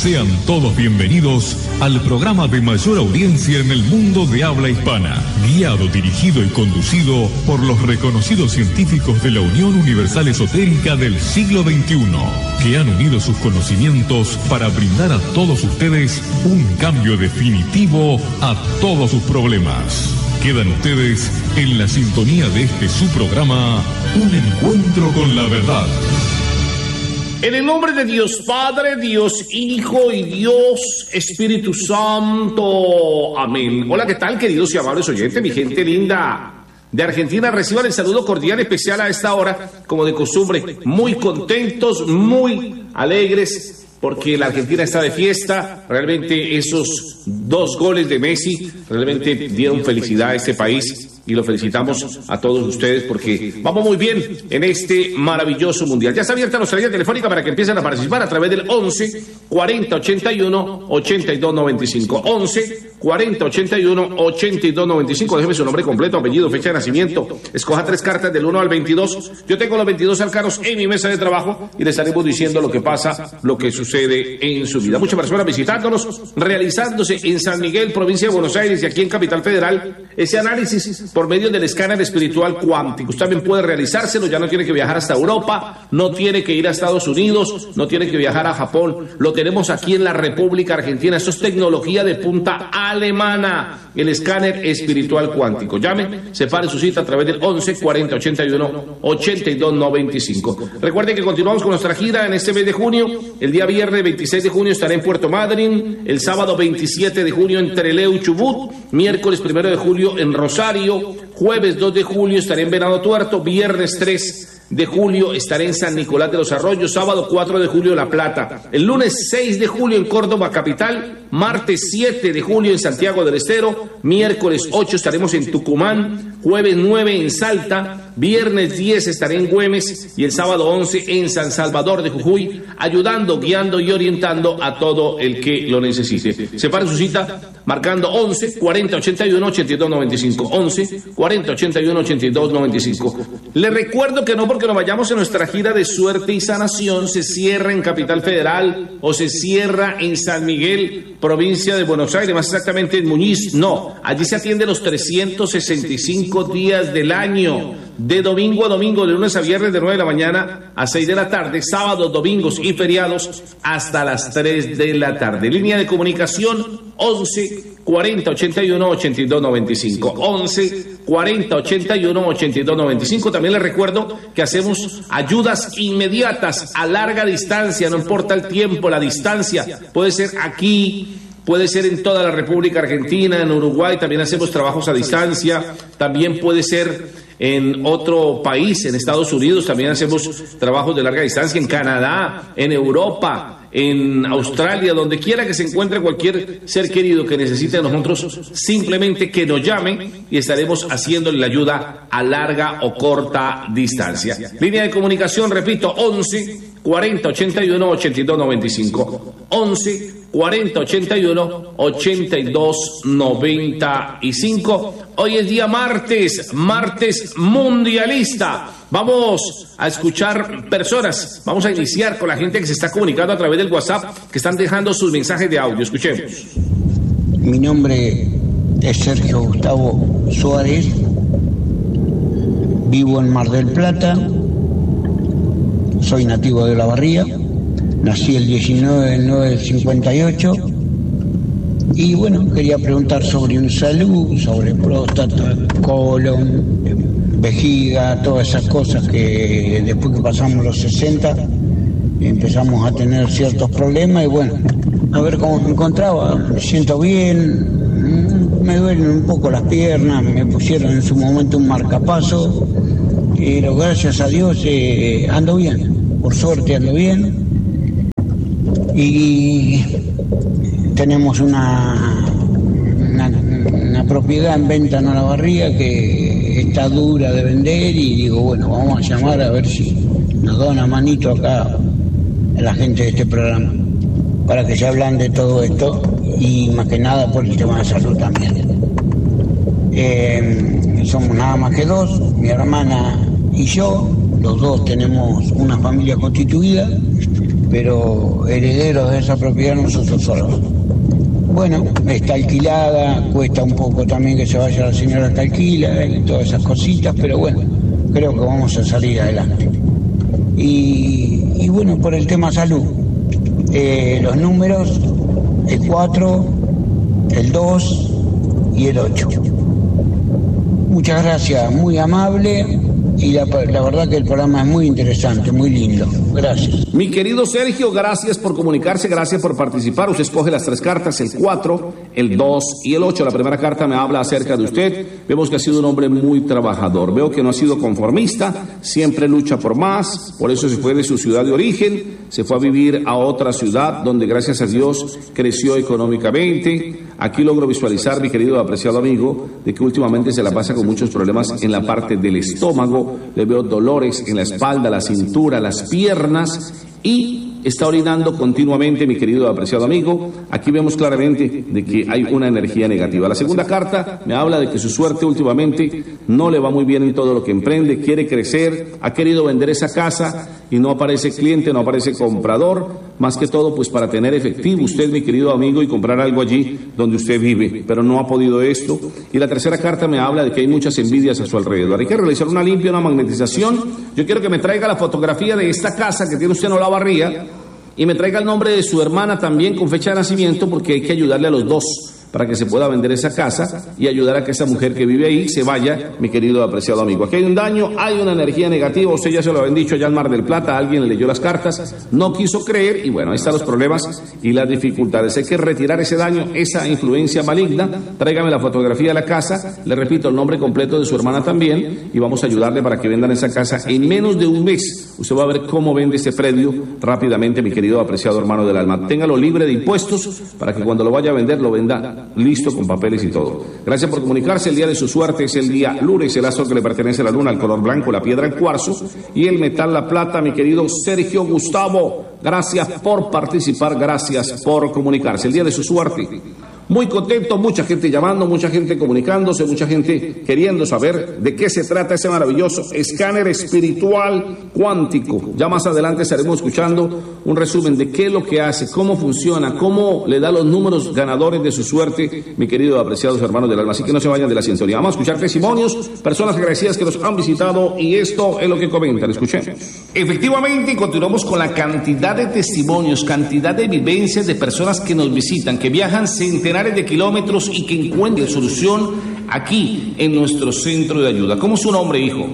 Sean todos bienvenidos al programa de mayor audiencia en el mundo de habla hispana, guiado, dirigido y conducido por los reconocidos científicos de la Unión Universal Esotérica del siglo XXI, que han unido sus conocimientos para brindar a todos ustedes un cambio definitivo a todos sus problemas. Quedan ustedes en la sintonía de este su programa, Un Encuentro con la Verdad. En el nombre de Dios Padre, Dios Hijo y Dios Espíritu Santo. Amén. Hola, ¿qué tal, queridos y amables oyentes? Mi gente linda de Argentina, reciban el saludo cordial especial a esta hora, como de costumbre. Muy contentos, muy alegres, porque la Argentina está de fiesta. Realmente esos 2 goles de Messi realmente dieron felicidad a este país. Y lo felicitamos a todos ustedes porque vamos muy bien en este maravilloso mundial. Ya está abierta nuestra línea telefónica para que empiecen a participar a través del 11 40 81 82 95. 11 40 81 82 95. Déjeme su nombre completo, apellido, fecha de nacimiento. Escoja 3 cartas del 1 al 22. Yo tengo los 22 arcanos en mi mesa de trabajo y le estaremos diciendo lo que pasa, lo que sucede en su vida. Muchas personas visitándonos, realizándose en San Miguel, provincia de Buenos Aires, y aquí en Capital Federal, ese análisis por medio del escáner espiritual cuántico. Usted también puede realizárselo, ya no tiene que viajar hasta Europa, no tiene que ir a Estados Unidos, no tiene que viajar a Japón, lo tenemos aquí en la República Argentina. Esto es tecnología de punta alemana, el escáner espiritual cuántico. Llame, separe su cita a través del 11 40 81 82 95. Recuerden que continuamos con nuestra gira en este mes de junio. El día viernes 26 de junio estaré en Puerto Madryn, el sábado 27 de junio en Trelew, Chubut, miércoles 1 de julio en Rosario, jueves 2 de julio estaré en Venado Tuerto, viernes 3 de julio estaré en San Nicolás de los Arroyos, sábado 4 de julio en La Plata, el lunes 6 de julio en Córdoba capital, martes 7 de julio en Santiago del Estero, miércoles 8 estaremos en Tucumán, jueves 9 en Salta, viernes 10 estaré en Güemes y el sábado 11 en San Salvador de Jujuy, ayudando, guiando y orientando a todo el que lo necesite. Separe su cita marcando 11 40 81 82 95, 11 40 81 82 95. Le recuerdo que no porque nos vayamos en nuestra gira de suerte y sanación se cierra en Capital Federal o se cierra en San Miguel, provincia de Buenos Aires, más exactamente en Muñiz. No, allí se atiende los 365 días del año, de domingo a domingo, de lunes a viernes, de 9 de la mañana a 6 de la tarde, sábados, domingos y feriados hasta las 3 de la tarde. Línea de comunicación 11 40 81 82 95, 11 40 81 82 95. También les recuerdo que hacemos ayudas inmediatas a larga distancia, no importa el tiempo, la distancia, puede ser aquí, puede ser en toda la República Argentina, en Uruguay también hacemos trabajos a distancia, también puede ser en otro país, en Estados Unidos también hacemos trabajos de larga distancia, en Canadá, en Europa, en Australia, donde quiera que se encuentre cualquier ser querido que necesite de nosotros, simplemente que nos llamen y estaremos haciéndole la ayuda a larga o corta distancia. Línea de comunicación, repito, 11 40 81 82 95, 11 40 81 82 95. Hoy es día martes mundialista. Vamos a escuchar personas, vamos a iniciar con la gente que se está comunicando a través del WhatsApp, que están dejando sus mensajes de audio. Escuchemos. Mi nombre es Sergio Gustavo Suárez, vivo en Mar del Plata, soy nativo de La Barría, nací el 19 de 9 del 58 y bueno, quería preguntar sobre un salud, sobre próstata, colon, vejiga, todas esas cosas que después que pasamos los 60 empezamos a tener ciertos problemas y bueno, a ver cómo me encontraba. Me siento bien, me duelen un poco las piernas, me pusieron en su momento un marcapaso, pero gracias a Dios ando bien, por suerte ando bien. Y tenemos una propiedad en venta en Olavarría que está dura de vender y digo, bueno, vamos a llamar a ver si nos da una manito acá a la gente de este programa para que se hablan de todo esto y más que nada por el tema de salud también. Somos nada más que 2, mi hermana y yo, los dos tenemos una familia constituida pero herederos de esa propiedad nosotros solos. Bueno, está alquilada, cuesta un poco también que se vaya la señora que alquila y todas esas cositas, pero bueno, creo que vamos a salir adelante. Y bueno, por el tema salud, los números, el 4, el 2 y el 8. Muchas gracias, muy amable, y la verdad que el programa es muy interesante, muy lindo. Gracias. Mi querido Sergio, gracias por comunicarse, gracias por participar. Usted escoge las 3 cartas, el 4, el 2 y el 8. La primera carta me habla acerca de usted. Vemos que ha sido un hombre muy trabajador. Veo que no ha sido conformista, siempre lucha por más. Por eso se fue de su ciudad de origen, se fue a vivir a otra ciudad donde gracias a Dios creció económicamente. Aquí logro visualizar, mi querido apreciado amigo, de que últimamente se la pasa con muchos problemas en la parte del estómago. Le veo dolores en la espalda, la cintura, las piernas, y está orinando continuamente, mi querido apreciado amigo. Aquí vemos claramente de que hay una energía negativa. La segunda carta me habla de que su suerte últimamente no le va muy bien en todo lo que emprende, quiere crecer, ha querido vender esa casa y no aparece cliente, no aparece comprador, más que todo pues para tener efectivo usted, mi querido amigo, y comprar algo allí donde usted vive, pero no ha podido esto. Y la tercera carta me habla de que hay muchas envidias a su alrededor. Hay que realizar una limpia, una magnetización. Yo quiero que me traiga la fotografía de esta casa que tiene usted en Olavarría y me traiga el nombre de su hermana también con fecha de nacimiento, porque hay que ayudarle a los dos para que se pueda vender esa casa y ayudar a que esa mujer que vive ahí se vaya, mi querido apreciado amigo. Aquí hay un daño, hay una energía negativa, usted ya se lo habían dicho allá en Mar del Plata, alguien le leyó las cartas, no quiso creer, y bueno, ahí están los problemas y las dificultades. Hay que retirar ese daño, esa influencia maligna. Tráigame la fotografía de la casa, le repito el nombre completo de su hermana también, y vamos a ayudarle para que vendan esa casa en menos de un mes. Usted va a ver cómo vende este predio rápidamente, mi querido apreciado hermano del alma. Téngalo libre de impuestos para que cuando lo vaya a vender, lo venda listo con papeles y todo. Gracias por comunicarse. El día de su suerte es el día lunes, el astro que le pertenece a la luna, el color blanco, la piedra en cuarzo y el metal la plata. Mi querido Sergio Gustavo, gracias por participar, gracias por comunicarse. El día de su suerte, muy contento, mucha gente llamando, mucha gente comunicándose, mucha gente queriendo saber de qué se trata ese maravilloso escáner espiritual cuántico. Ya más adelante estaremos escuchando un resumen de qué es lo que hace, cómo funciona, cómo le da los números ganadores de su suerte, mi querido apreciados hermanos del alma. Así que no se vayan de la sintonía. Vamos a escuchar testimonios, personas agradecidas que nos han visitado, y esto es lo que comentan. Escuchemos. Efectivamente, continuamos con la cantidad de testimonios, cantidad de vivencias de personas que nos visitan, que viajan centenares de kilómetros y que encuentren solución aquí en nuestro centro de ayuda. ¿Cómo es su nombre, hijo?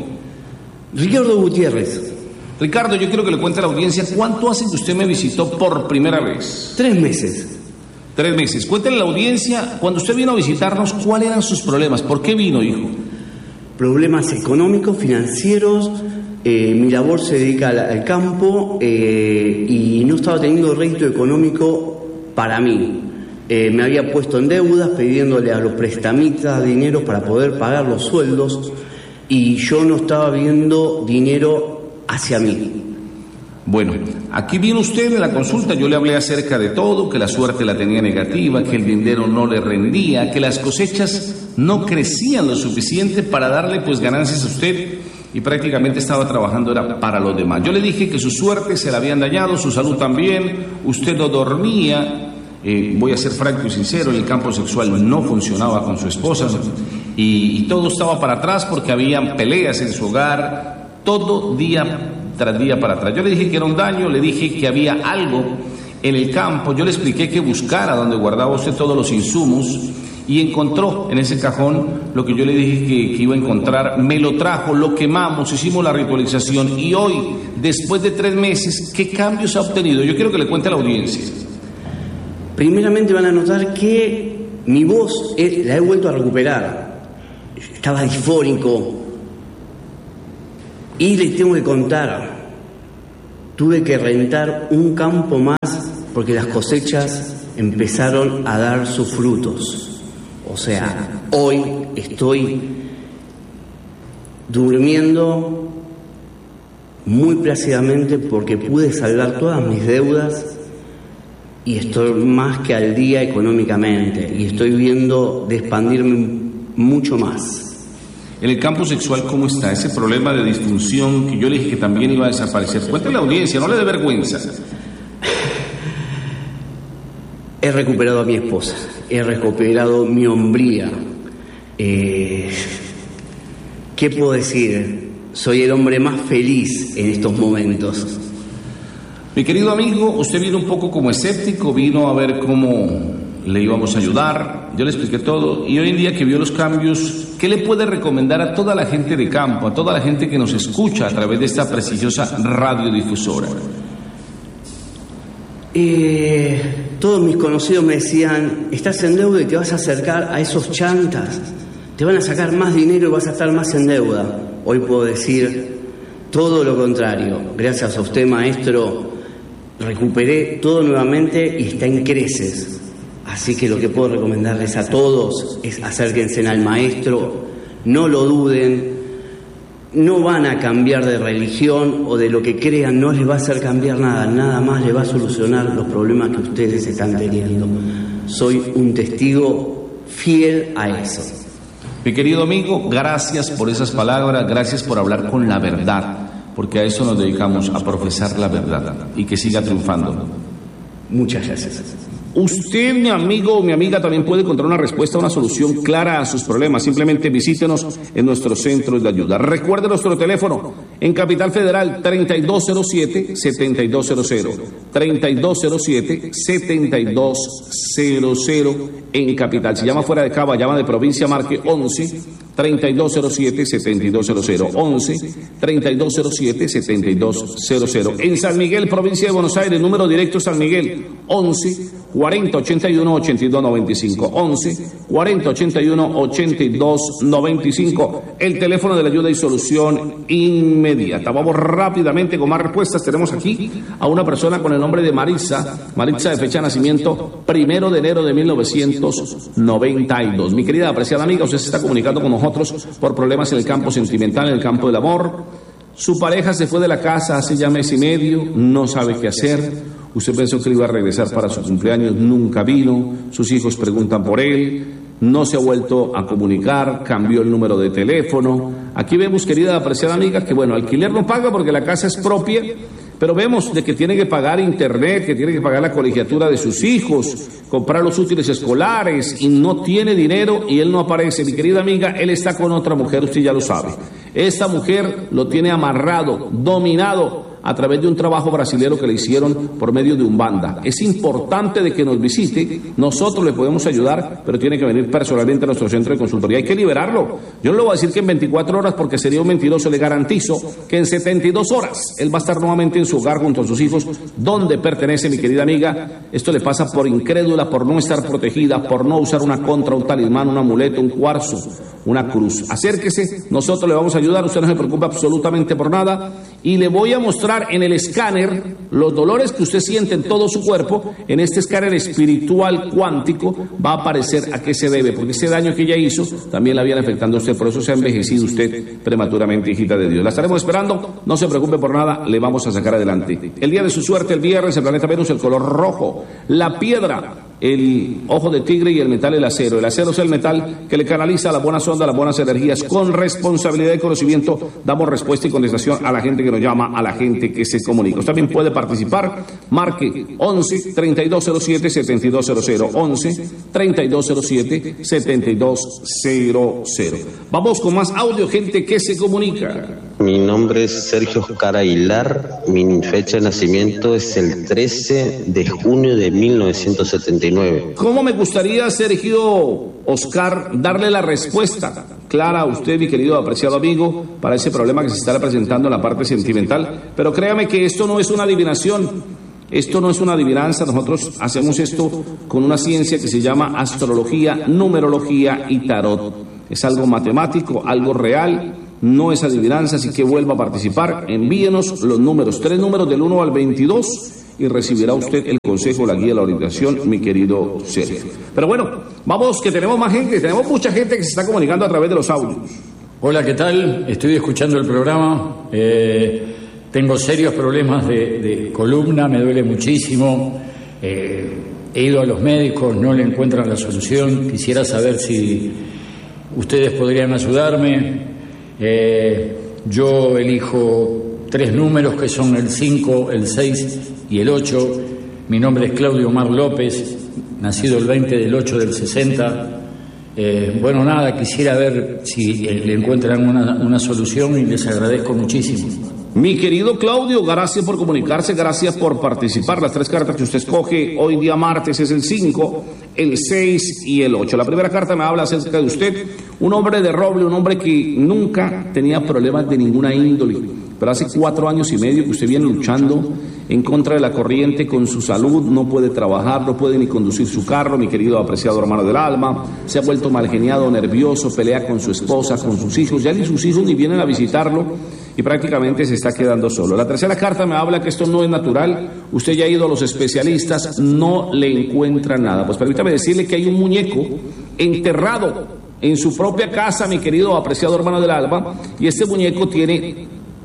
Ricardo Gutiérrez. Ricardo, yo quiero que le cuente a la audiencia cuánto hace que usted me visitó por primera vez. 3 meses. 3 meses. Cuéntale a la audiencia, cuando usted vino a visitarnos, ¿cuáles eran sus problemas? ¿Por qué vino, hijo? Problemas económicos, financieros. Mi labor se dedica al campo y no estaba teniendo rédito económico para mí. Me había puesto en deudas pidiéndole a los prestamistas dinero para poder pagar los sueldos y yo no estaba viendo dinero hacia mí. Bueno, aquí vino usted en la consulta, yo le hablé acerca de todo, que la suerte la tenía negativa, que el dinero no le rendía, que las cosechas no crecían lo suficiente para darle pues ganancias a usted y prácticamente estaba trabajando era para los demás. Yo le dije que su suerte se la habían dañado, su salud también, usted no dormía. Voy a ser franco y sincero, el campo sexual no funcionaba con su esposa y todo estaba para atrás porque habían peleas en su hogar, todo día tras día para atrás. Yo le dije que era un daño, le dije que había algo en el campo, yo le expliqué que buscara donde guardaba usted todos los insumos y encontró en ese cajón lo que yo le dije que iba a encontrar, me lo trajo, lo quemamos, hicimos la ritualización y hoy, después de 3 meses, ¿qué cambios ha obtenido? Yo quiero que le cuente a la audiencia. Primeramente van a notar que mi voz la he vuelto a recuperar. Estaba disfónico. Y les tengo que contar, tuve que rentar un campo más porque las cosechas empezaron a dar sus frutos. O sea, hoy estoy durmiendo muy plácidamente porque pude saldar todas mis deudas y estoy más que al día económicamente y estoy viendo de expandirme mucho más. En el campo sexual, ¿cómo está? Ese problema de disfunción que yo le dije que también iba a desaparecer. Cuéntale a la audiencia, no le dé vergüenza. He recuperado a mi esposa, he recuperado mi hombría. ¿Qué puedo decir? Soy el hombre más feliz en estos momentos. Mi querido amigo, usted vino un poco como escéptico, vino a ver cómo le íbamos a ayudar, yo le expliqué todo, y hoy en día que vio los cambios, ¿qué le puede recomendar a toda la gente de campo, a toda la gente que nos escucha a través de esta prestigiosa radiodifusora? Todos mis conocidos me decían, estás en deuda y te vas a acercar a esos chantas, te van a sacar más dinero y vas a estar más en deuda. Hoy puedo decir todo lo contrario. Gracias a usted, maestro, recuperé todo nuevamente y está en creces. Así que lo que puedo recomendarles a todos es acérquense al maestro, no lo duden, no van a cambiar de religión o de lo que crean, no les va a hacer cambiar nada, nada más les va a solucionar los problemas que ustedes están teniendo. Soy un testigo fiel a eso. Mi querido amigo, gracias por esas palabras, gracias por hablar con la verdad, porque a eso nos dedicamos, a profesar la verdad y que siga triunfando. Muchas gracias. Usted, mi amigo o mi amiga, también puede encontrar una respuesta, una solución clara a sus problemas. Simplemente visítenos en nuestros centros de ayuda. Recuerde nuestro teléfono en Capital Federal 3207-7200. 3207-7200 en Capital. Si llama fuera de Cava, llama de provincia, marque 11-3207-7200. 11-3207-7200. En San Miguel, provincia de Buenos Aires, número directo San Miguel, 11-4081-8295. 11-4081-8295. El teléfono de la ayuda y solución inmediata. Vamos rápidamente con más respuestas. Tenemos aquí a una persona con el nombre de Maritza. Maritza, de fecha de nacimiento 1 de enero de 1992. Mi querida apreciada amiga, usted se está comunicando con nosotros por problemas en el campo sentimental, en el campo del amor. Su pareja se fue de la casa hace ya mes y medio, no sabe qué hacer. Usted pensó que iba a regresar para su cumpleaños, nunca vino. Sus hijos preguntan por él, no se ha vuelto a comunicar, cambió el número de teléfono. Aquí vemos, querida apreciada amiga, que bueno, alquiler no paga porque la casa es propia, pero vemos de que tiene que pagar internet, que tiene que pagar la colegiatura de sus hijos, comprar los útiles escolares y no tiene dinero y él no aparece. Mi querida amiga, él está con otra mujer, usted ya lo sabe. Esta mujer lo tiene amarrado, dominado a través de un trabajo brasilero que le hicieron por medio de Umbanda. Es importante de que nos visite, nosotros le podemos ayudar, pero tiene que venir personalmente a nuestro centro de consultoría. Hay que liberarlo. Yo no le voy a decir que en 24 horas porque sería un mentiroso, le garantizo que en 72 horas él va a estar nuevamente en su hogar junto a sus hijos, donde pertenece, mi querida amiga. Esto le pasa por incrédula, por no estar protegida, por no usar una contra, un talismán, un amuleto, un cuarzo, una cruz. Acérquese, nosotros le vamos a ayudar, usted no se preocupe absolutamente por nada y le voy a mostrar en el escáner los dolores que usted siente en todo su cuerpo. En este escáner espiritual cuántico va a aparecer a qué se debe, porque ese daño que ella hizo también la viene afectando a usted, por eso se ha envejecido usted prematuramente, hijita de Dios. La estaremos esperando, no se preocupe por nada, le vamos a sacar adelante. El día de su suerte, el viernes, el planeta Venus, el color rojo, la piedra, el ojo de tigre y el metal, el acero. El acero es el metal que le canaliza las buenas ondas, las buenas energías. Con responsabilidad y conocimiento damos respuesta y contestación a la gente que nos llama, a la gente que se comunica. Usted también puede participar, marque 11-3207-7200. 11-3207-7200. Vamos con más audio, gente que se comunica. Mi nombre es Sergio Oscar Aguilar, mi fecha de nacimiento es el 13 de junio de 1979. ¿Cómo me gustaría, Sergio Oscar, darle la respuesta clara a usted, mi querido apreciado amigo, para ese problema que se está presentando en la parte sentimental? Pero créame que esto no es una adivinación, esto no es una adivinanza. Nosotros hacemos esto con una ciencia que se llama astrología, numerología y tarot. Es algo matemático, algo real. No es adivinanza, así que vuelva a participar. Envíenos los números, 3 números del 1 al 22 y recibirá usted el consejo, la guía, la orientación, mi querido Sergio. Pero bueno, vamos, que tenemos más gente, tenemos mucha gente que se está comunicando a través de los audios. Hola, ¿qué tal? Estoy escuchando el programa. Tengo serios problemas de columna, me duele muchísimo. He ido a los médicos, no le encuentran la solución. Quisiera saber si ustedes podrían ayudarme. Yo elijo 3 números que son el 5, el 6 y el 8. Mi nombre es Claudio Omar López. nacido el 20 del 8 del 60. Bueno, nada, quisiera ver si le encuentran una solución y les agradezco muchísimo. Mi querido Claudio, gracias por comunicarse, gracias por participar. Las 3 cartas que usted escoge hoy día martes es el 5, el 6 y el 8. La primera carta me habla acerca de usted, un hombre de roble, un hombre que nunca tenía problemas de ninguna índole, pero hace 4 años y medio que usted viene luchando en contra de la corriente con su salud, no puede trabajar, no puede ni conducir su carro, mi querido apreciado hermano del alma, se ha vuelto malgeniado, nervioso, pelea con su esposa, con sus hijos, ya ni sus hijos ni vienen a visitarlo y prácticamente se está quedando solo. La tercera carta me habla que esto no es natural, usted ya ha ido a los especialistas, no le encuentra nada. Pues permítame decirle que hay un muñeco enterrado en su propia casa, mi querido apreciado hermano del alma, y este muñeco tiene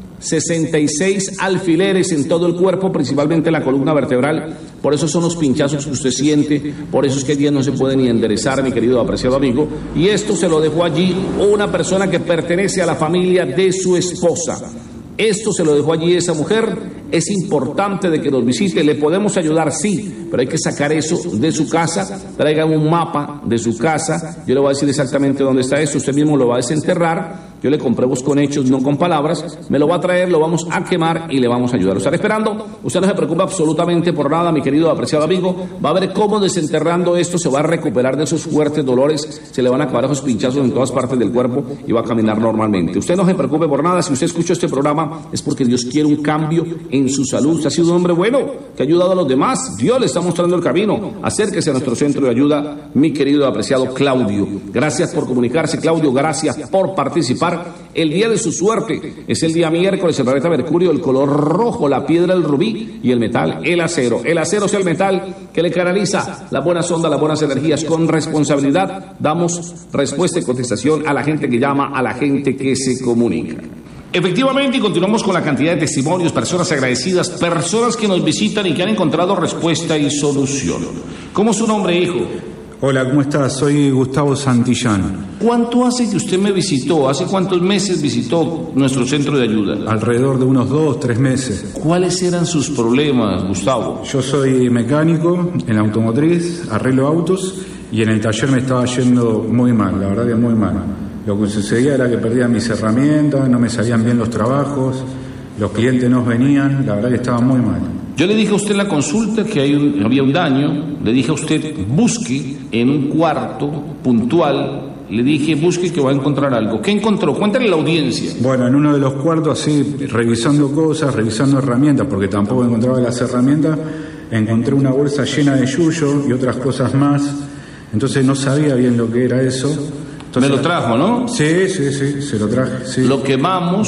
66 alfileres en todo el cuerpo, principalmente en la columna vertebral. Por eso son los pinchazos que usted siente, por eso es que el día no se puede ni enderezar, mi querido apreciado amigo. Y esto se lo dejó allí una persona que pertenece a la familia de su esposa. Esto se lo dejó allí esa mujer. Es importante de que nos visite, le podemos ayudar, sí, pero hay que sacar eso de su casa. Traigan un mapa de su casa, yo le voy a decir exactamente dónde está esto, usted mismo lo va a desenterrar, yo le compremos con hechos, no con palabras, me lo va a traer, lo vamos a quemar y le vamos a ayudar. Lo estaré esperando, usted no se preocupe absolutamente por nada, mi querido apreciado amigo, va a ver cómo desenterrando esto se va a recuperar de esos fuertes dolores, se le van a acabar esos pinchazos en todas partes del cuerpo y va a caminar normalmente. Usted no se preocupe por nada, si usted escucha este programa es porque Dios quiere un cambio en su salud. Usted ha sido un hombre bueno que ha ayudado a los demás, Dios le está mostrando el camino. Acérquese a nuestro centro de ayuda, mi querido apreciado Claudio. Gracias por comunicarse, Claudio, gracias por participar. El día de su suerte es el día miércoles, el planeta Mercurio, el color rojo, la piedra, el rubí y el metal, el acero. El acero es el metal que le canaliza las buenas ondas, las buenas energías. Con responsabilidad damos respuesta y contestación a la gente que llama, a la gente que se comunica. Efectivamente, y continuamos con la cantidad de testimonios, personas agradecidas, personas que nos visitan y que han encontrado respuesta y solución. ¿Cómo es su nombre, hijo? Hola, ¿cómo estás? Soy Gustavo Santillán. ¿Cuánto hace que usted me visitó? ¿Hace cuántos meses visitó nuestro centro de ayuda? Alrededor de unos 2-3 meses. ¿Cuáles eran sus problemas, Gustavo? Yo soy mecánico en automotriz, arreglo autos, y en el taller me estaba yendo muy mal, la verdad que muy mal. Lo que sucedía era que perdía mis herramientas, no me salían bien los trabajos, los clientes no venían, la verdad que estaba muy mal. Yo le dije a usted en la consulta que había un daño, le dije a usted busque en un cuarto puntual, le dije busque que va a encontrar algo. ¿Qué encontró? Cuéntale a la audiencia. Bueno, en uno de los cuartos, así, revisando cosas, revisando herramientas, porque tampoco encontraba las herramientas, encontré una bolsa llena de yuyo y otras cosas más, entonces no sabía bien lo que era eso. Entonces, me lo trajo, ¿no? Sí, se lo traje. Sí. Lo quemamos.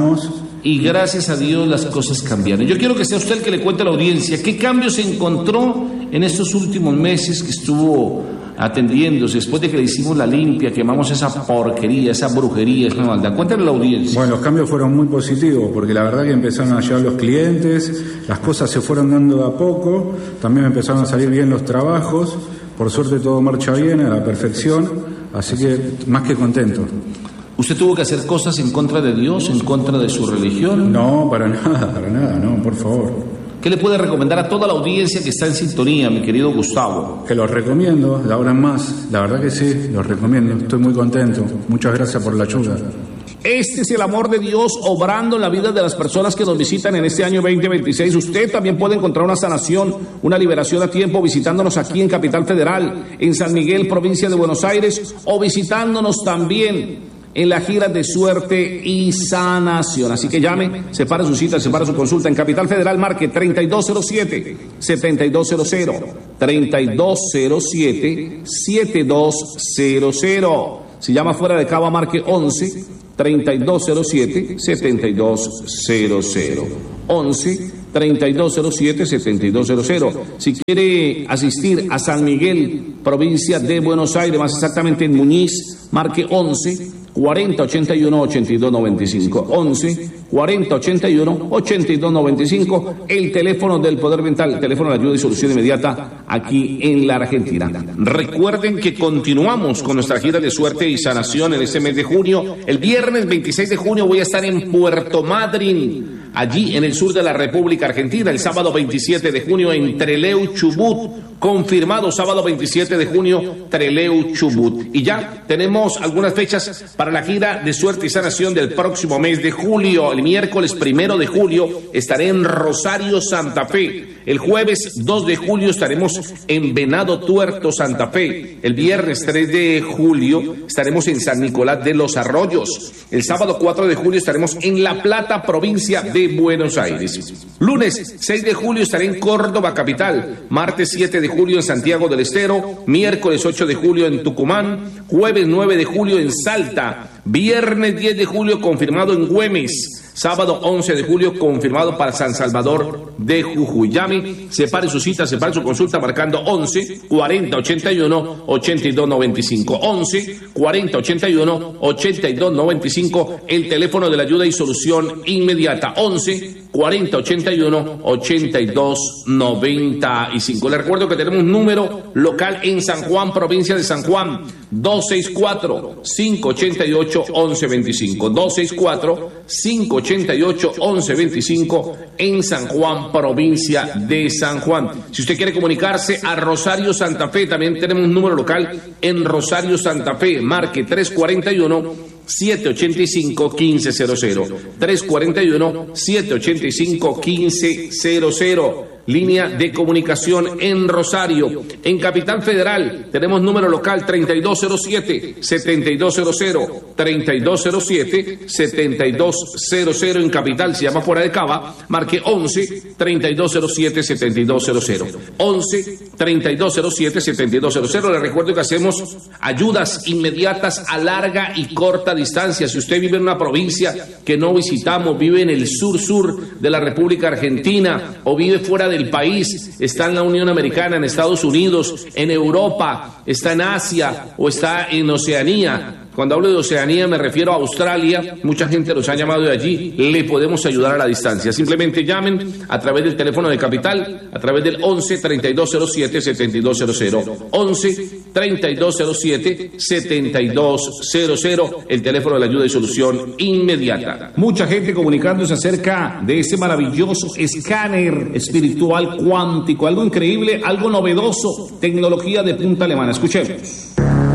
Y gracias a Dios las cosas cambiaron. Yo quiero que sea usted el que le cuente a la audiencia qué cambios se encontró en estos últimos meses que estuvo atendiéndose, después de que le hicimos la limpia, quemamos esa porquería, esa brujería, esa maldad. Cuéntale a la audiencia. Bueno, los cambios fueron muy positivos, porque la verdad que empezaron a llegar los clientes, las cosas se fueron dando de a poco, también empezaron a salir bien los trabajos, por suerte todo marcha bien, a la perfección, así que más que contento. ¿Usted tuvo que hacer cosas en contra de Dios, en contra de su religión? No, para nada, no, por favor. ¿Qué le puede recomendar a toda la audiencia que está en sintonía, mi querido Gustavo? Que los recomiendo, de ahora en más, la verdad que sí, los recomiendo, estoy muy contento, muchas gracias por la ayuda. Este es el amor de Dios obrando en la vida de las personas que nos visitan en este año 2026. Usted también puede encontrar una sanación, una liberación a tiempo visitándonos aquí en Capital Federal, en San Miguel, provincia de Buenos Aires, o visitándonos también en la gira de suerte y sanación. Así que llame, separe su cita, separe su consulta. En Capital Federal marque 3207-7200, 3207-7200. Si llama fuera de Cava, marque 11-3207-7200. 11-3207-7200. Si quiere asistir a San Miguel, provincia de Buenos Aires, más exactamente en Muñiz, marque 11-4081-8295. 11-4081-8295. El teléfono del Poder Mental, el teléfono de ayuda y solución inmediata aquí en la Argentina. Recuerden que continuamos con nuestra gira de suerte y sanación en este mes de junio. El viernes 26 de junio voy a estar en Puerto Madryn, allí en el sur de la República Argentina. El sábado 27 de junio en Trelew, Chubut, confirmado, sábado 27 de junio, Trelew, Chubut. Y ya tenemos algunas fechas para la gira de suerte y sanación del próximo mes de julio. El miércoles 1 de julio estaré en Rosario, Santa Fe. El jueves 2 de julio estaremos en Venado Tuerto, Santa Fe. El viernes 3 de julio estaremos en San Nicolás de los Arroyos. El sábado 4 de julio estaremos en La Plata, provincia de Buenos Aires. Lunes 6 de julio estaré en Córdoba, capital. Martes 7 de julio en Santiago del Estero. Miércoles 8 de julio en Tucumán. Jueves 9 de julio en Salta. Viernes 10 de julio confirmado en Güemes. Sábado 11 de julio confirmado para San Salvador de Jujuy. Llame, separe su cita, separe su consulta marcando 11 40 81 82 95. 11 40 81 82 95, el teléfono de la ayuda y solución inmediata. 11 40 81 82 95. Les recuerdo que tenemos un número local en San Juan, provincia de San Juan, 264-588-1125. 264-588-1125 en San Juan, provincia de San Juan. Si usted quiere comunicarse a Rosario, Santa Fe, también tenemos un número local en Rosario, Santa Fe. Marque 341-785-1500. 341-785-1500. Línea de comunicación en Rosario. En Capital Federal tenemos número local 3207-7200, 3207-7200 en Capital. Se llama fuera de Cava, marque 11-3207-7200, 11-3207-7200. Le recuerdo que hacemos ayudas inmediatas a larga y corta distancia. Si usted vive en una provincia que no visitamos, vive en el sur de la República Argentina o vive fuera del país, está en la Unión Americana, en Estados Unidos, en Europa, está en Asia o está en Oceanía. Cuando hablo de Oceanía me refiero a Australia, mucha gente los ha llamado de allí, le podemos ayudar a la distancia. Simplemente llamen a través del teléfono de Capital, a través del 11-3207-7200, 11-3207-7200, el teléfono de la ayuda y solución inmediata. Mucha gente comunicándose acerca de ese maravilloso escáner espiritual cuántico, algo increíble, algo novedoso, tecnología de punta alemana. Escuchemos.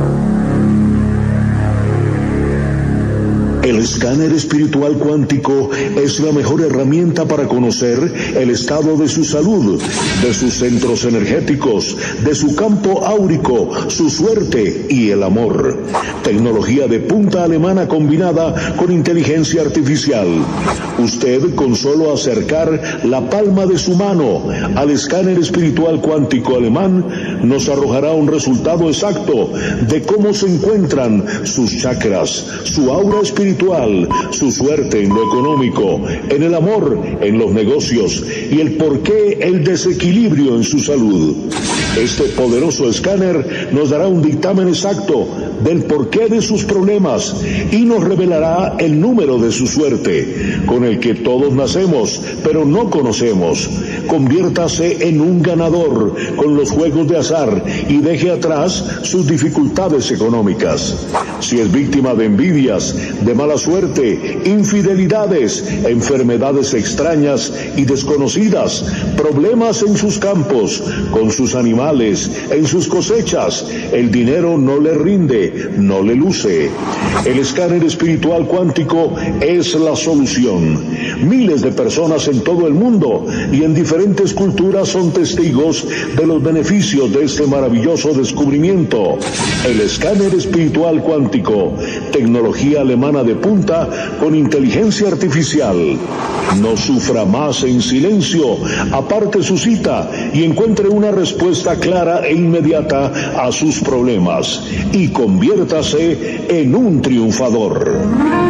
El escáner espiritual cuántico es la mejor herramienta para conocer el estado de su salud, de sus centros energéticos, de su campo áurico, su suerte y el amor. Tecnología de punta alemana combinada con inteligencia artificial. Usted, con solo acercar la palma de su mano al escáner espiritual cuántico alemán, nos arrojará un resultado exacto de cómo se encuentran sus chakras, su aura espiritual, su suerte en lo económico, en el amor, en los negocios y el porqué el desequilibrio en su salud. Este poderoso escáner nos dará un dictamen exacto del porqué de sus problemas y nos revelará el número de su suerte, con el que todos nacemos, pero no conocemos. Conviértase en un ganador con los juegos de azar y deje atrás sus dificultades económicas. Si es víctima de envidias, de mala suerte, infidelidades, enfermedades extrañas y desconocidas, problemas en sus campos, con sus animales, en sus cosechas, el dinero no le rinde, no le luce. El escáner espiritual cuántico es la solución. Miles de personas en todo el mundo y en diferentes culturas son testigos de los beneficios de este maravilloso descubrimiento. El escáner espiritual cuántico, tecnología alemana de punta con inteligencia artificial. No sufra más en silencio, aparte su cita y encuentre una respuesta clara e inmediata a sus problemas y conviértase en un triunfador.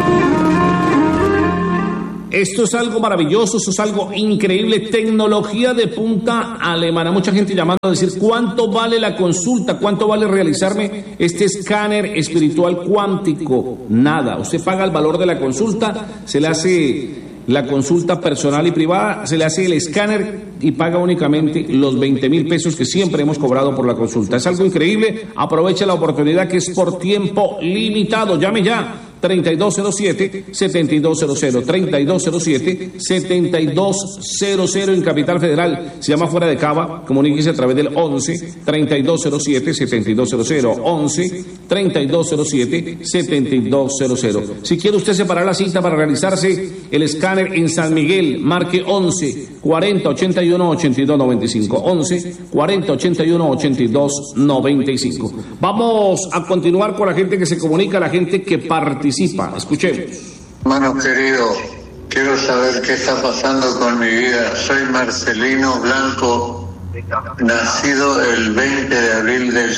Esto es algo maravilloso, esto es algo increíble, tecnología de punta alemana. Mucha gente llamando a decir, ¿cuánto vale la consulta? ¿Cuánto vale realizarme este escáner espiritual cuántico? Nada, usted paga el valor de la consulta, se le hace la consulta personal y privada, se le hace el escáner y paga únicamente los 20,000 pesos que siempre hemos cobrado por la consulta. Es algo increíble, aproveche la oportunidad que es por tiempo limitado. Llame ya 3207-7200, 3207-7200 en Capital Federal. Se llama Fuera de Cava. Comuníquese a través del 11-3207-7200, 11-3207-7200. Si quiere usted separar la cita para realizarse el escáner en San Miguel, marque 11-4081-8295, 11-4081-8295. Vamos a continuar con la gente que se comunica, la gente que participa. Escuchemos. Hermano querido, quiero saber qué está pasando con mi vida. Soy Marcelino Blanco, nacido el 20 de abril del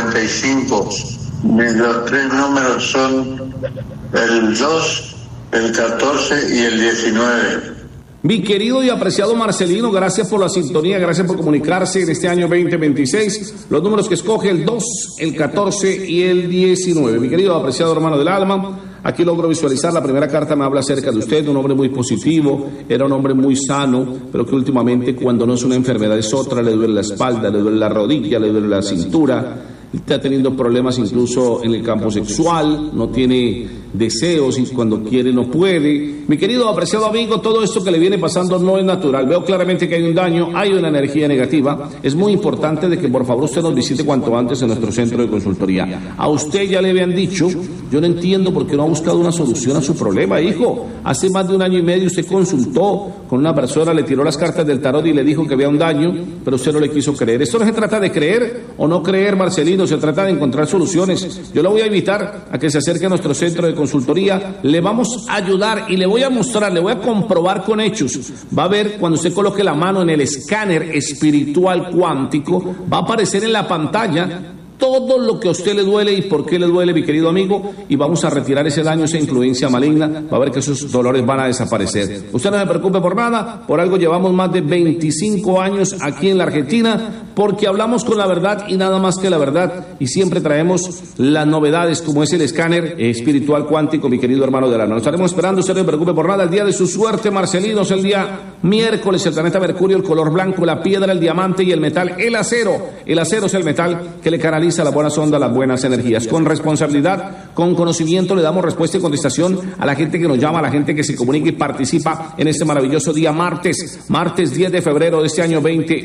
55. Los tres números son el 2, el 14 y el 19. Mi querido y apreciado Marcelino, gracias por la sintonía, gracias por comunicarse en este año 2026. Los números que escoge, el 2, el 14 y el 19. Mi querido y apreciado hermano del alma, aquí logro visualizar, la primera carta me habla acerca de usted, un hombre muy positivo, era un hombre muy sano, pero que últimamente cuando no es una enfermedad es otra, le duele la espalda, le duele la rodilla, le duele la cintura. Está teniendo problemas incluso en el campo sexual, no tiene deseos y cuando quiere no puede. Mi querido apreciado amigo, todo esto que le viene pasando no es natural. Veo claramente que hay un daño, hay una energía negativa. Es muy importante de que por favor usted nos visite cuanto antes en nuestro centro de consultoría. A usted ya le habían dicho, yo no entiendo por qué no ha buscado una solución a su problema, hijo. Hace más de 1 año y medio usted consultó con una persona, le tiró las cartas del tarot y le dijo que había un daño, pero usted no le quiso creer. Esto no se trata de creer o no creer, Marcelino, se trata de encontrar soluciones. Yo le voy a invitar a que se acerque a nuestro centro de consultoría, le vamos a ayudar y le voy a mostrar, le voy a comprobar con hechos. Va a ver, cuando usted coloque la mano en el escáner espiritual cuántico, va a aparecer en la pantalla todo lo que a usted le duele y por qué le duele, mi querido amigo, y vamos a retirar ese daño, esa influencia maligna. Va a ver que esos dolores van a desaparecer. Usted no se preocupe por nada, por algo llevamos más de 25 años aquí en la Argentina, porque hablamos con la verdad y nada más que la verdad, y siempre traemos las novedades como es el escáner espiritual cuántico, mi querido hermano del alma. Nos estaremos esperando, usted no se preocupe por nada. El día de su suerte, Marcelino, es el día miércoles, el planeta Mercurio, el color blanco, la piedra, el diamante y el metal, el acero. El acero es el metal que le canaliza la buena sonda, las buenas energías. Con responsabilidad, con conocimiento, le damos respuesta y contestación a la gente que nos llama, a la gente que se comunica y participa en este maravilloso día martes 10 de febrero de este año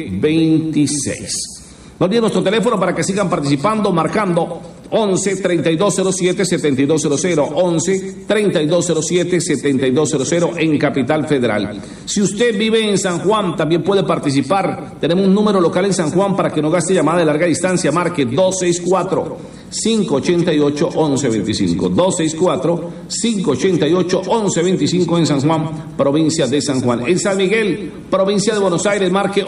2026. No olviden nuestro teléfono para que sigan participando, marcando 11-3207-7200, 11-3207-7200 en Capital Federal. Si usted vive en San Juan, también puede participar. Tenemos un número local en San Juan para que no gaste llamada de larga distancia. Marque 264-588-1125, 264-588-1125 en San Juan, provincia de San Juan. En San Miguel, provincia de Buenos Aires, marque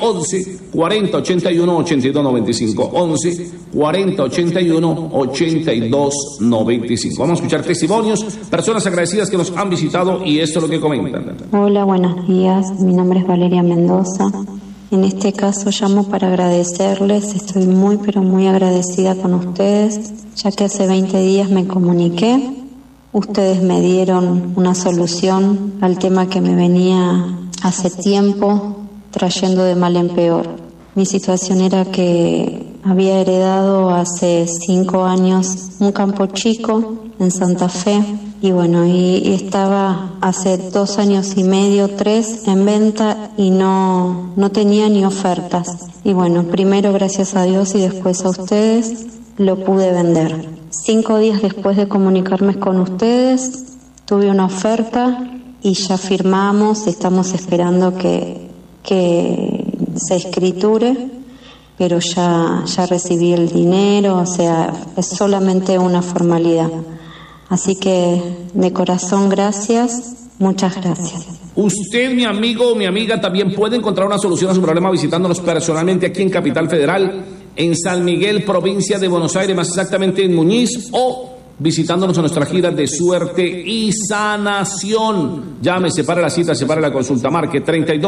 11-4081-8295, 11-4081-8295. Vamos a escuchar testimonios, personas agradecidas que nos han visitado y esto es lo que comentan. Hola, buenos días. Mi nombre es Valeria Mendoza. En este caso llamo para agradecerles. Estoy muy, pero muy agradecida con ustedes, ya que hace 20 días me comuniqué. Ustedes me dieron una solución al tema que me venía hace tiempo trayendo de mal en peor. Mi situación era que había heredado hace 5 años un campo chico en Santa Fe y bueno, y estaba hace 2 años y medio, 3 en venta y no tenía ni ofertas. Y bueno, primero gracias a Dios y después a ustedes lo pude vender. 5 días después de comunicarme con ustedes tuve una oferta y ya firmamos, estamos esperando que se escriture, pero ya recibí el dinero, o sea, es solamente una formalidad. Así que de corazón gracias, muchas gracias. Usted, mi amigo o mi amiga, también puede encontrar una solución a su problema visitándonos personalmente aquí en Capital Federal, en San Miguel, provincia de Buenos Aires, más exactamente en Muñiz, o visitándonos en nuestra gira de suerte y sanación. Llame, separe la cita, separe la consulta, marque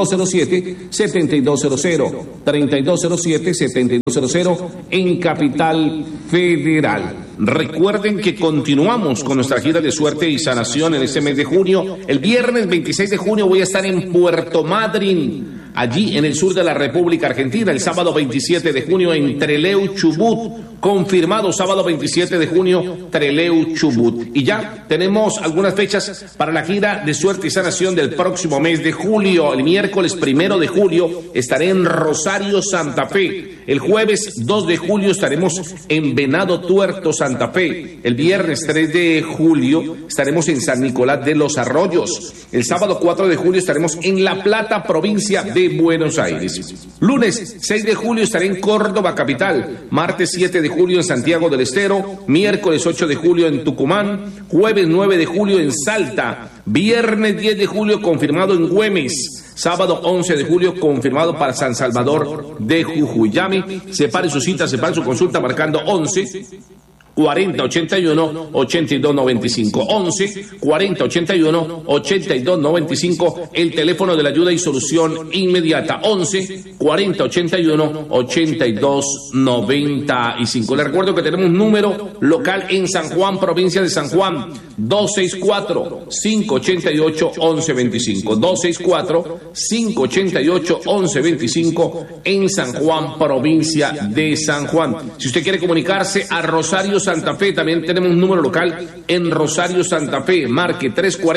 3207-7200, 3207-7200 en Capital Federal. Recuerden que continuamos con nuestra gira de suerte y sanación en este mes de junio. El viernes 26 de junio voy a estar en Puerto Madryn. allí en el sur de la República Argentina, el sábado 27 de junio en Trelew, Chubut. Confirmado sábado 27 de junio, Trelew, Chubut. Y ya tenemos algunas fechas para la gira de Suerte y Sanación del próximo mes de julio. El miércoles 1 de julio estaré en Rosario, Santa Fe. El jueves 2 de julio estaremos en Venado Tuerto, Santa Fe. El viernes 3 de julio estaremos en San Nicolás de los Arroyos. El sábado 4 de julio estaremos en La Plata, provincia de Buenos Aires. Lunes 6 de julio estaré en Córdoba, capital. Martes 7 de julio en Santiago del Estero. Miércoles 8 de julio en Tucumán. Jueves 9 de julio en Salta. Viernes 10 de julio confirmado en Güemes. Sábado 11 de julio confirmado para San Salvador de Jujuy. Llame, separe su cita, separe su consulta marcando 11 40 81 82 95. 11 40 81 82 95, el teléfono de la ayuda y solución inmediata. 11 40 81 82 95. Les recuerdo que tenemos un número local en San Juan, provincia de San Juan, 264 588 1125. 264 588 1125 en San Juan, provincia de San Juan. Si usted quiere comunicarse a Rosario, Santa Fe, también tenemos un número local en Rosario, Santa Fe. Marque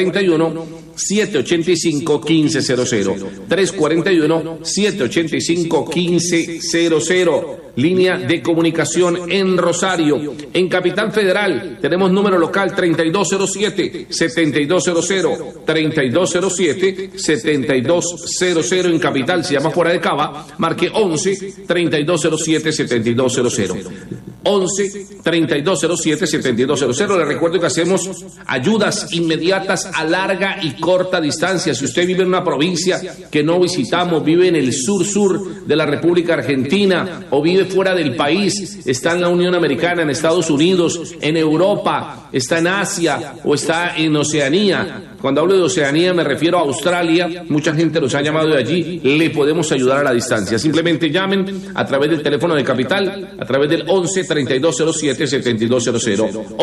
341-785-1500. 341-785-1500. Línea de comunicación en Rosario. En Capital Federal tenemos número local 3207-7200. 3207-7200 en Capital. Si llama fuera de Cava, marque 11-3207-7200. 11-3207-7200. Le recuerdo que hacemos ayudas inmediatas a larga y corta distancia. Si usted vive en una provincia que no visitamos, vive en el sur de la República Argentina o vive fuera del país, está en la Unión Americana, en Estados Unidos, en Europa, está en Asia o está en Oceanía. Cuando hablo de Oceanía me refiero a Australia, mucha gente nos ha llamado de allí, le podemos ayudar a la distancia. Simplemente llamen a través del teléfono de Capital, a través del 11-3207-7200,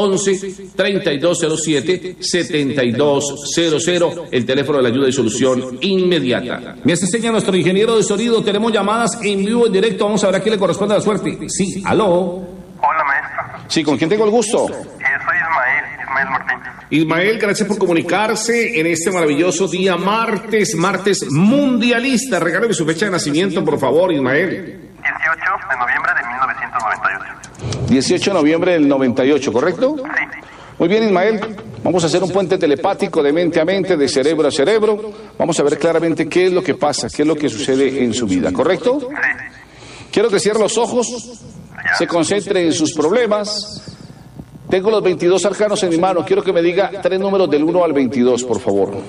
11-3207-7200, el teléfono de la ayuda y solución inmediata. Me enseña nuestro ingeniero de sonido, tenemos llamadas en vivo, en directo, vamos a ver a quién le corresponde la suerte. Sí, aló. Hola, maestro. Sí, ¿con quién tengo el gusto? Soy Ismael Martín. Ismael, gracias por comunicarse en este maravilloso día martes mundialista. Regálame su fecha de nacimiento, por favor, Ismael. 18 de noviembre de 1998. 18 de noviembre del 98, ¿correcto? Sí. Muy bien, Ismael. Vamos a hacer un puente telepático de mente a mente, de cerebro a cerebro. Vamos a ver claramente qué es lo que pasa, qué es lo que sucede en su vida, ¿correcto? Sí. Quiero que cierre los ojos, se concentre en sus problemas. Tengo los 22 arcanos en mi mano. Quiero que me diga 3 números del 1 al 22, por favor. El 8,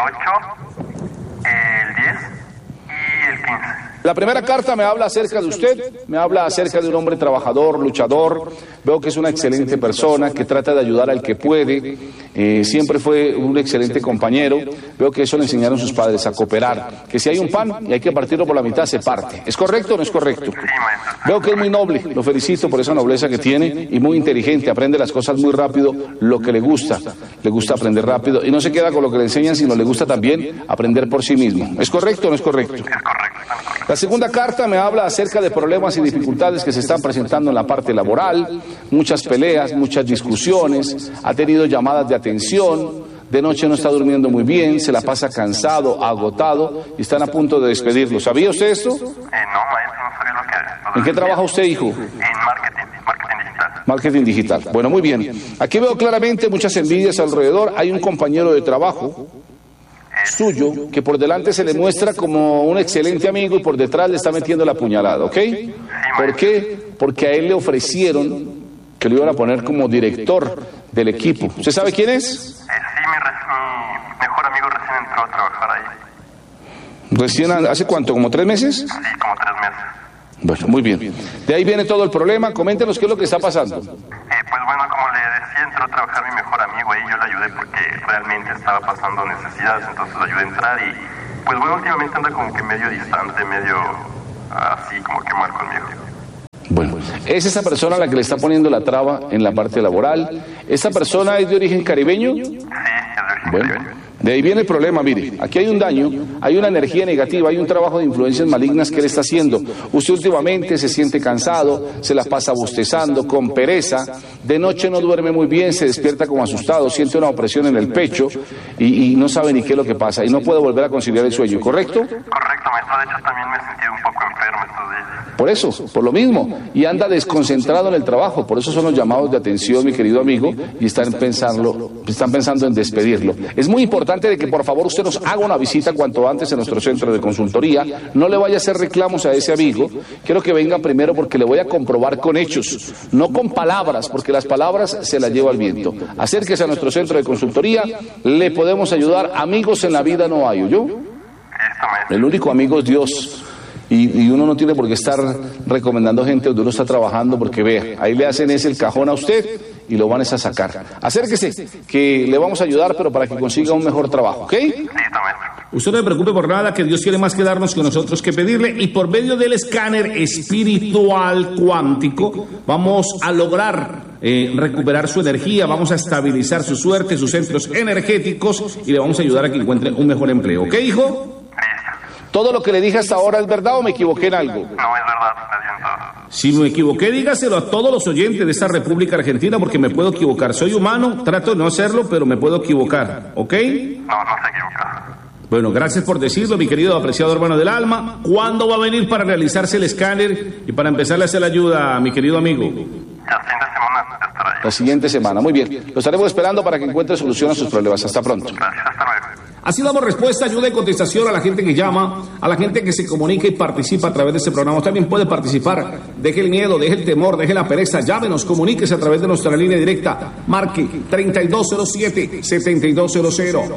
el 10 y el 15. La primera carta me habla acerca de usted, me habla acerca de un hombre trabajador, luchador. Veo que es una excelente persona, que trata de ayudar al que puede. Siempre fue un excelente compañero. Veo que eso le enseñaron sus padres, a cooperar. Que si hay un pan y hay que partirlo por la mitad, se parte. ¿Es correcto o no es correcto? Sí, maestro. Veo que es muy noble, lo felicito por esa nobleza que tiene, y muy inteligente, aprende las cosas muy rápido, lo que le gusta aprender rápido, y no se queda con lo que le enseñan, sino le gusta también aprender por sí mismo. ¿Es correcto o no es correcto? Es correcto. La segunda carta me habla acerca de problemas y dificultades que se están presentando en la parte laboral, muchas peleas, muchas discusiones, ha tenido llamadas de atención, de noche no está durmiendo muy bien, se la pasa cansado, agotado, y están a punto de despedirlo. ¿Sabía usted esto? No, maestro, no sabía lo que es. ¿En qué trabaja usted, hijo? En marketing digital. Marketing digital. Bueno, muy bien. Aquí veo claramente muchas envidias alrededor. Hay un compañero de trabajo suyo que por delante se le muestra como un excelente amigo y por detrás le está metiendo la puñalada, ¿ok? ¿Por qué? Porque a él le ofrecieron que lo iban a poner como director del equipo. ¿Usted sabe quién es? Sí, mi mejor amigo recién entró a trabajar ahí. ¿Recién hace cuánto? ¿Como 3 meses? Sí, como 3 meses. Bueno, muy bien. De ahí viene todo el problema. Coméntenos qué es lo que está pasando. Pues bueno, como le decía, entró a trabajar mi mejor amigo ahí. Yo le ayudé porque realmente estaba pasando necesidades, entonces le ayudé a entrar y pues bueno, últimamente anda como que medio distante, medio así como que mal conmigo. Bueno, ¿es esa persona a la que le está poniendo la traba en la parte laboral? ¿Esta persona es de origen caribeño? Sí, es de origen bueno, caribeño. De ahí viene el problema, mire, aquí hay un daño, hay una energía negativa, hay un trabajo de influencias malignas que él está haciendo. Usted últimamente se siente cansado, se la pasa bostezando, con pereza, de noche no duerme muy bien, se despierta como asustado, siente una opresión en el pecho y no sabe ni qué es lo que pasa y no puede volver a conciliar el sueño, ¿correcto? Correcto, maestro, de hecho también me he sentido un poco enfermo estos días. Por eso, por lo mismo, y anda desconcentrado en el trabajo, por eso son los llamados de atención, mi querido amigo, y están pensando en despedirlo. Es muy importante de que por favor usted nos haga una visita cuanto antes en nuestro centro de consultoría, no le vaya a hacer reclamos a ese amigo, quiero que venga primero porque le voy a comprobar con hechos, no con palabras, porque las palabras se las lleva el viento. Acérquese a nuestro centro de consultoría, le podemos ayudar, amigos en la vida no hay, ¿oyó? El único amigo es Dios. Y uno no tiene por qué estar recomendando gente donde uno está trabajando, porque vea, ahí le hacen ese el cajón a usted y lo van a sacar. Acérquese, que le vamos a ayudar, pero para que consiga un mejor trabajo, ¿ok? Usted no se preocupe por nada, que Dios quiere más que darnos que nosotros que pedirle, y por medio del escáner espiritual cuántico vamos a lograr recuperar su energía, vamos a estabilizar su suerte, sus centros energéticos, y le vamos a ayudar a que encuentre un mejor empleo, ¿ok, hijo? ¿Todo lo que le dije hasta ahora es verdad o me equivoqué en algo? No, es verdad, está bien todo. Si me equivoqué, dígaselo a todos los oyentes de esta República Argentina, porque me puedo equivocar. Soy humano, trato de no hacerlo, pero me puedo equivocar, ¿ok? No se equivoca. Bueno, gracias por decirlo, mi querido apreciado hermano del alma. ¿Cuándo va a venir para realizarse el escáner y para empezarle a hacer la ayuda, mi querido amigo? La siguiente semana estará ahí. La siguiente semana, muy bien. Lo estaremos esperando para que encuentre solución a sus problemas. Hasta pronto. Gracias, hasta luego. Así damos respuesta, ayuda y contestación a la gente que llama, a la gente que se comunica y participa a través de este programa. Usted también puede participar. Deje el miedo, deje el temor, deje la pereza. Llámenos, comuníquese a través de nuestra línea directa. Marque 3207-7200.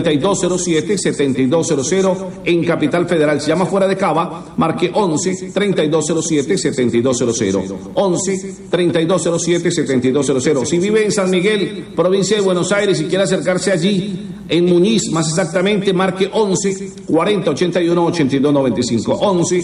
3207-7200 en Capital Federal. Si llama fuera de Cava, marque 11-3207-7200. 11-3207-7200. Si vive en San Miguel, provincia de Buenos Aires, y quiere acercarse allí, en Muñiz, más exactamente, marque 11-4081-8295.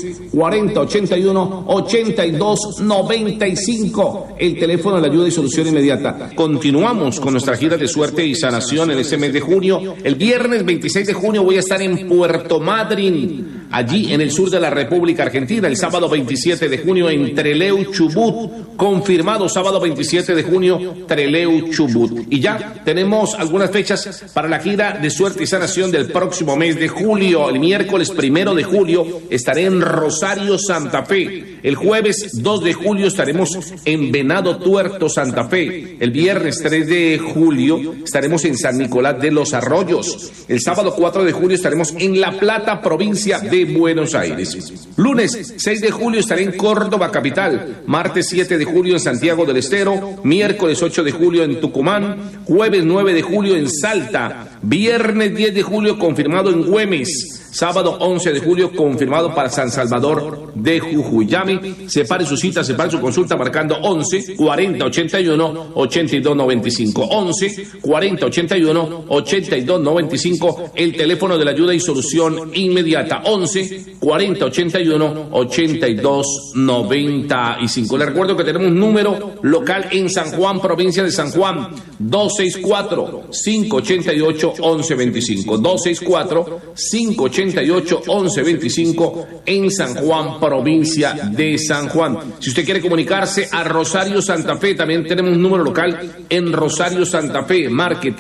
11-4081-8295. El teléfono de la ayuda y solución inmediata. Continuamos con nuestra gira de suerte y sanación en este mes de junio. El viernes 26 de junio voy a estar en Puerto Madryn, allí en el sur de la República Argentina. El sábado 27 de junio en Trelew, Chubut. Confirmado, sábado 27 de junio, Trelew, Chubut. Y ya tenemos algunas fechas para la gira de suerte y sanación del próximo mes de julio. El miércoles 1 de julio estaré en Rosario, Santa Fe. El jueves 2 de julio estaremos en Venado Tuerto, Santa Fe. El viernes 3 de julio estaremos en San Nicolás de los Arroyos. El sábado 4 de julio estaremos en La Plata, provincia de Buenos Aires. Lunes 6 de julio estaré en Córdoba, capital. Martes 7 de julio en Santiago del Estero. Miércoles 8 de julio en Tucumán. Jueves 9 de julio en Salta. Viernes 10 de julio confirmado en Güemes. Sábado 11 de julio confirmado para San Salvador de Jujuy. Llame, separe su cita, separe su consulta marcando 11 40 81 82 95. 11 40 81 82 95. El teléfono de la ayuda y solución inmediata. 11 40 81 82 95. Le recuerdo que tenemos un número local en San Juan, provincia de San Juan. 264 588 1125. 264 588 1125 en San Juan, provincia de San Juan. Si usted quiere comunicarse a Rosario, Santa Fe, también tenemos un número local en Rosario, Santa Fe. Marque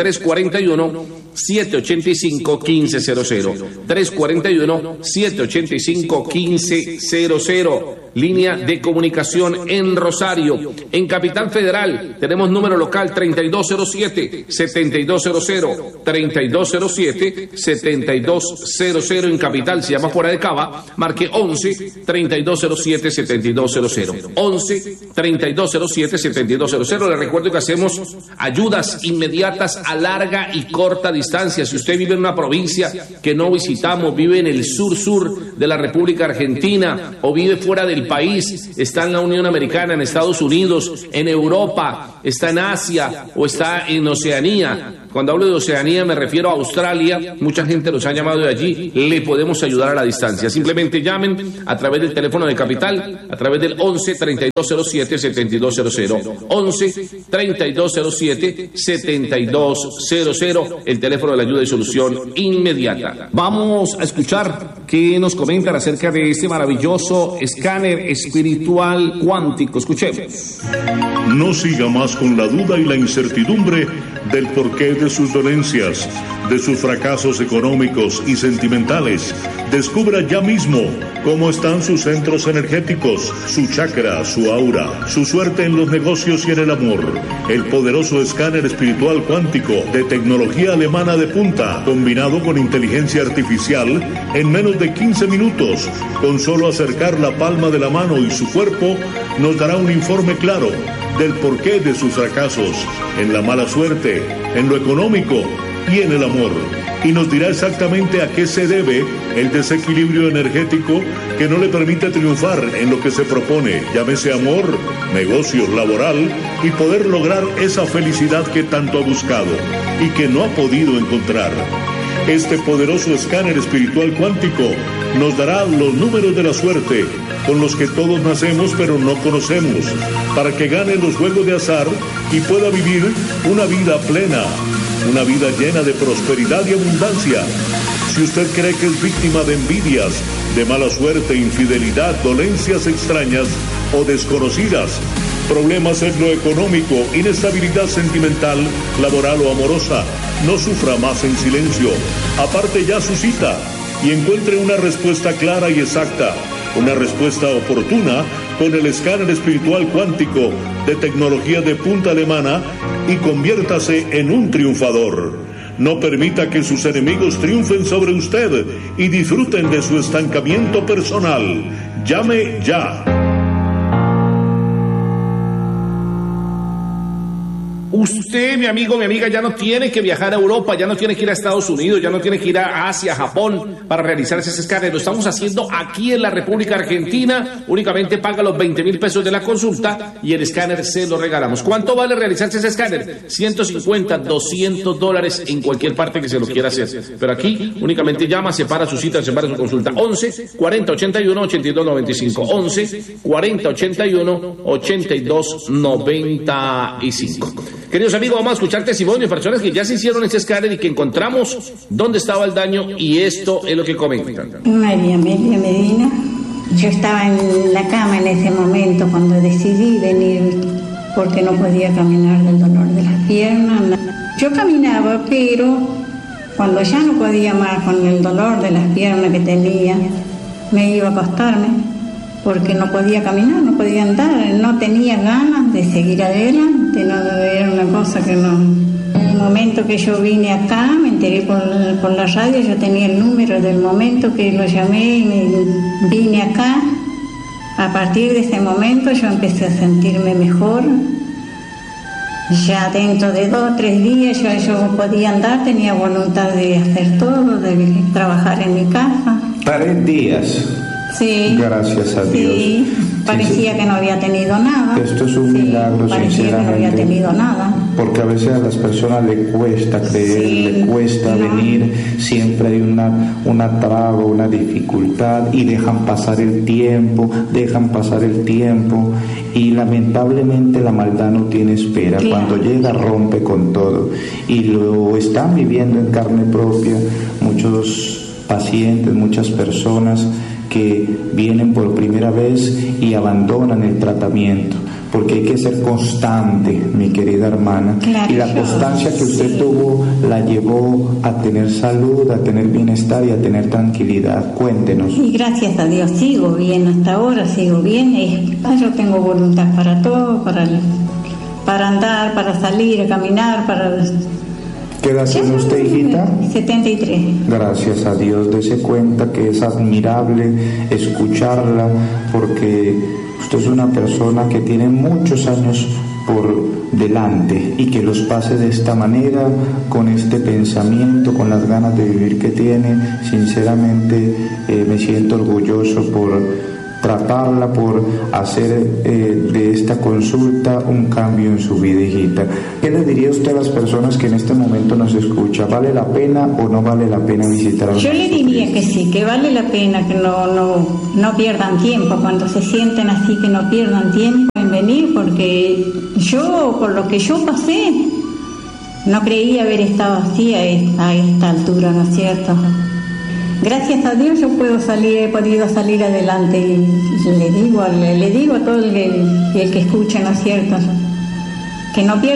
341-785-1500. 341-785-1500. Línea de comunicación en Rosario. En Capital Federal tenemos número local 3207-7200. 3207-7200 en Capital. Se llama fuera de Cava. Marque 11-3207-7200. 11-3207-7200. Le recuerdo que hacemos ayudas inmediatas a larga y corta distancia. Si usted vive en una provincia que no visitamos, vive en el sur de la República Argentina o vive fuera del país, está en la Unión Americana, en Estados Unidos, en Europa, está en Asia o está en Oceanía. Cuando hablo de Oceanía me refiero a Australia, mucha gente los ha llamado de allí, le podemos ayudar a la distancia. Simplemente llamen a través del teléfono de Capital, a través del 11-3207-7200. 11-3207-7200, el teléfono teléfono de la ayuda y solución inmediata. Vamos a escuchar qué nos comentan acerca de este maravilloso escáner espiritual cuántico. Escuchemos. No siga más con la duda y la incertidumbre del porqué de sus dolencias, de sus fracasos económicos y sentimentales. Descubra ya mismo cómo están sus centros energéticos, su chakra, su aura, su suerte en los negocios y en el amor. El poderoso escáner espiritual cuántico de tecnología alemana de punta, combinado con inteligencia artificial, en menos de 15 minutos, con solo acercar la palma de la mano y su cuerpo, nos dará un informe claro del porqué de sus fracasos, en la mala suerte, en lo económico y en el amor. Y nos dirá exactamente a qué se debe el desequilibrio energético que no le permite triunfar en lo que se propone, llámese amor, negocios, laboral, y poder lograr esa felicidad que tanto ha buscado y que no ha podido encontrar. Este poderoso escáner espiritual cuántico nos dará los números de la suerte con los que todos nacemos pero no conocemos, para que gane los juegos de azar y pueda vivir una vida plena, una vida llena de prosperidad y abundancia. Si usted cree que es víctima de envidias, de mala suerte, infidelidad, dolencias extrañas o desconocidas, problemas en lo económico, inestabilidad sentimental, laboral o amorosa, no sufra más en silencio. Aparte ya su cita y encuentre una respuesta clara y exacta, una respuesta oportuna con el escáner espiritual cuántico de tecnología de punta alemana y conviértase en un triunfador. No permita que sus enemigos triunfen sobre usted y disfruten de su estancamiento personal. Llame ya. Usted, mi amigo, mi amiga, ya no tiene que viajar a Europa, ya no tiene que ir a Estados Unidos, ya no tiene que ir a Asia, Japón para realizar ese escáner. Lo estamos haciendo aquí en la República Argentina. Únicamente paga los 20.000 pesos de la consulta y el escáner se lo regalamos. ¿Cuánto vale realizarse ese escáner? 150, 200 dólares en cualquier parte que se lo quiera hacer. Pero aquí únicamente llama, separa su cita, separa su consulta. 11 40 81 82 95. 11 40 81 82 95. Queridos amigos, vamos a escuchar testimonios de personas que ya se hicieron ese escáner y que encontramos dónde estaba el daño, y esto es lo que comentan. María Amelia Medina. Yo estaba en la cama en ese momento cuando decidí venir porque no podía caminar del dolor de las piernas. Yo caminaba, pero cuando ya no podía más con el dolor de las piernas que tenía, me iba a acostarme porque no podía caminar, no podía andar, no tenía ganas de seguir adelante, no, era una cosa que no. En el momento que yo vine acá, me enteré por la radio, yo tenía el número del momento que lo llamé y me vine acá. A partir de ese momento yo empecé a sentirme mejor. Ya dentro de 2 o 3 días yo podía andar, tenía voluntad de hacer todo, de trabajar en mi casa. 3 días. Sí. Gracias a Dios. Sí, parecía que no había tenido nada. Esto es un milagro, parecía que no había tenido nada. Porque a veces a las personas les cuesta creer, les cuesta venir, siempre hay una traba, una dificultad, y dejan pasar el tiempo, y lamentablemente la maldad no tiene espera. Claro. Cuando llega rompe con todo, y lo están viviendo en carne propia muchos pacientes, muchas personas que vienen por primera vez y abandonan el tratamiento, porque hay que ser constante, mi querida hermana. Claro, y la constancia que usted tuvo la llevó a tener salud, a tener bienestar y a tener tranquilidad. Cuéntenos. Y gracias a Dios sigo bien, hasta ahora sigo bien. Yo tengo voluntad para todo, para andar, para salir, a caminar, para... ¿Qué edad tiene usted, hijita? 73. Gracias a Dios, dése cuenta que es admirable escucharla, porque usted es una persona que tiene muchos años por delante, y que los pase de esta manera, con este pensamiento, con las ganas de vivir que tiene. Sinceramente me siento orgulloso por tratarla, por hacer de esta consulta un cambio en su vida, hijita. ¿Qué le diría usted a las personas que en este momento nos escuchan? ¿Vale la pena o no vale la pena visitar a los Yo le diría que sí, que vale la pena, que no pierdan tiempo. Cuando se sienten así, que no pierdan tiempo en venir, porque yo, por lo que yo pasé, No creía haber estado así a esta altura, ¿no es cierto? Gracias a Dios yo he podido salir adelante y le digo a todo el que escucha, ¿no es cierto? Que no pierda